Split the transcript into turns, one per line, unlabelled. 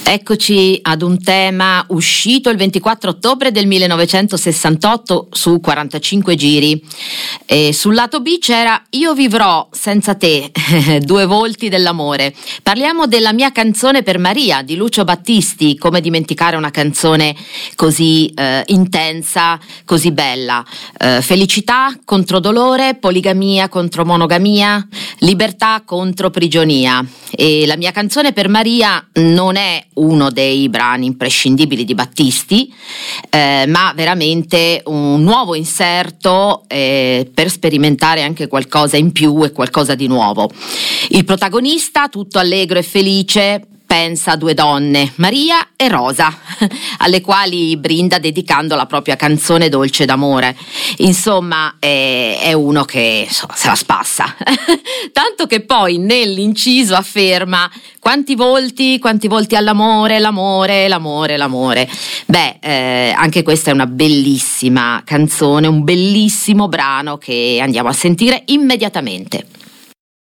Eccoci ad un tema uscito il 24 ottobre del 1968 su 45 giri. Sul lato B c'era Io vivrò senza te, due volti dell'amore. Parliamo della mia canzone per Maria di Lucio Battisti. Come dimenticare una canzone così intensa, così bella. Felicità contro dolore, poligamia contro monogamia, libertà contro prigionia. E la mia canzone per Maria non è uno dei brani imprescindibili di Battisti, ma veramente un nuovo inserto per sperimentare anche qualcosa in più e qualcosa di nuovo. Il protagonista, tutto allegro e felice, pensa a due donne, Maria e Rosa, alle quali brinda dedicando la propria canzone dolce d'amore. Insomma, è uno che se la spassa. Tanto che poi nell'inciso afferma quanti volti all'amore, l'amore. Anche questa è una bellissima canzone, un bellissimo brano che andiamo a sentire immediatamente.